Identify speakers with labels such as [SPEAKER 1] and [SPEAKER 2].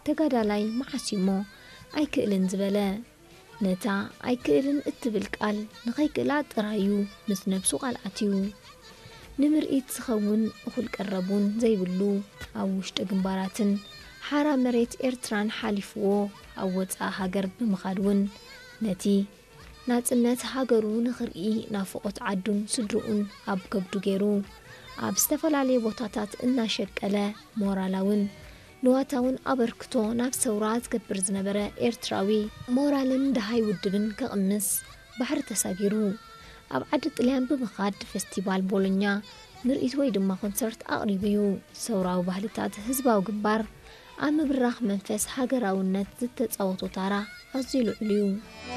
[SPEAKER 1] ተጋዳላይ ማዓሲሞ ኣይክእልን ዝበለ ነታ ኣይክእልን እትብል ቃል ንኸይክእላ ጥራዩ ምስ ነፍሱ ቃልዓትዩ ንምርኢት ዝኸውን እኹል ቀረቡን ዘይብሉ ኣብ ውሽጢ ግንባራትን ሓራ መሬት ኤርትራን ሓሊፍዎ ኣብ ወፃኢ ሃገር ብምኻድውን ነቲ ናጽነት ሃገሩ ንኽርኢ ናፍቆት ዓዱን ስድሩኡን ኣብ ከብዱ ገይሩ ኣብ ዝተፈላለዩ ቦታታት እናሸቀለ ሞራላውን ንዋታውን ኣበርክቶ ናብ ሰውራ ዝገብር ዝነበረ ኤርትራዊ ሞራልን ደሃይ ውድብን ከቕምስ ባሕሪ ተሳጊሩ ኣብ ዓዲ ጥልያን ብምኻድ ፌስቲቫል ቦሎኛ ምርኢት ወይ ድማ ኮንሰርት ኣቕሪብዩ ሰውራዊ ባህልታት ህዝባዊ ግንባር ኣብ ምብራኽ መንፈስ ሃገራውነት ዝተጻወቶ ታራ ኣዝዩ ልዑል እዩ